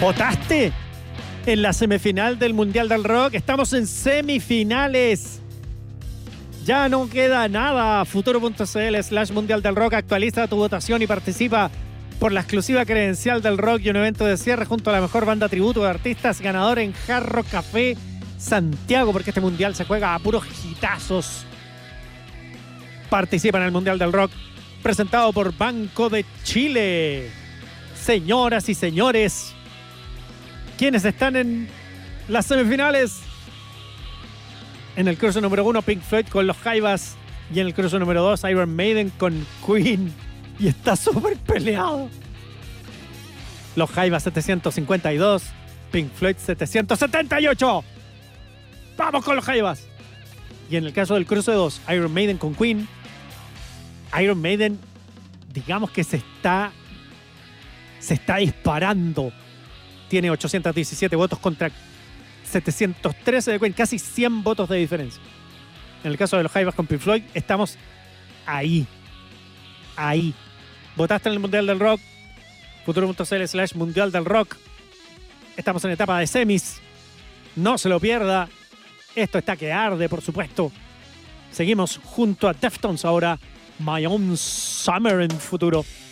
¿Votaste en la semifinal del Mundial del Rock? Estamos en semifinales. Ya no queda nada. Futuro.cl/Mundial del Rock. Actualiza tu votación y participa por la exclusiva credencial del rock y un evento de cierre junto a la mejor banda tributo de artistas, ganador en Jarro Café Santiago, porque este mundial se juega a puros hitazos. Participa en el Mundial del Rock, presentado por Banco de Chile. Señoras y señores, ¿quiénes están en las semifinales? En el cruce número 1, Pink Floyd con los Jaivas. Y en el cruce número 2, Iron Maiden con Queen. Y está súper peleado. Los Jaivas 752, Pink Floyd 778. ¡Vamos con los Jaivas! Y en el caso del cruce 2, Iron Maiden con Queen. Iron Maiden, digamos que se está disparando. Tiene 817 votos contra 713 de Queen, casi 100 votos de diferencia. En el caso de los Jaivas con Pink Floyd, estamos ahí. Votaste en el Mundial del Rock. Futuro.cl/Mundial del Rock. Estamos en etapa de semis. No se lo pierda. Esto está que arde, por supuesto. Seguimos junto a Deftones ahora. My Own Summer en Futuro.